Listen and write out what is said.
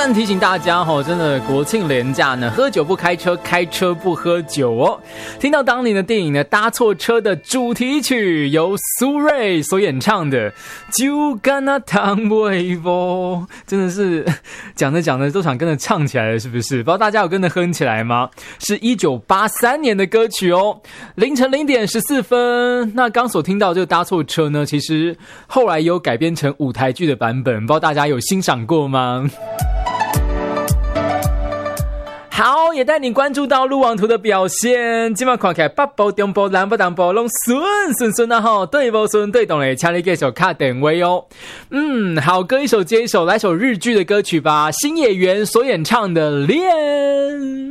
但提醒大家真的国庆连假呢，喝酒不开车，开车不喝酒哦。听到当年的电影呢，搭错车的主题曲，由苏芮所演唱的《就干那糖味啵》，真的是讲着都想跟着唱起来了，是不是？不知道大家有跟着哼起来吗？是1983年的歌曲哦，凌晨0点14分。那刚所听到这个搭错车呢，其实后来有改编成舞台剧的版本，不知道大家有欣赏过吗？好，也带你关注到路网图的表现。今晚看起来北部、中部、南部、东部拢顺啊吼，对不顺对懂嘞，请你继续卡电话哦。好歌一首接一首，来首日剧的歌曲吧，新演员所演唱的《恋》。